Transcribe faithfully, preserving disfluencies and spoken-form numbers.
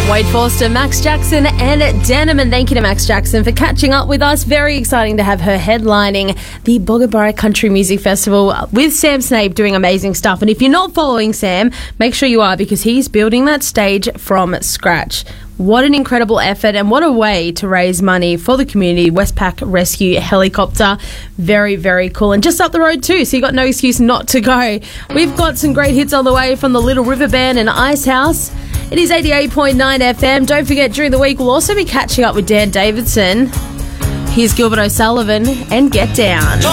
Wade Forster, Max Jackson and Denim, and thank you to Max Jackson for catching up with us. Very exciting to have her headlining the Boogaburra Country Music Festival with Sam Snape doing amazing stuff. And if you're not following Sam, make sure you are, because he's building that stage from scratch. What an incredible effort, and what a way to raise money for the community. Westpac Rescue Helicopter. Very, very cool. And just up the road too, so you got no excuse not to go. We've got some great hits on the way from the Little River Band and Ice House. It is eighty-eight point nine F M. Don't forget, during the week, we'll also be catching up with Dan Davidson. Here's Gilbert O'Sullivan and Get Down.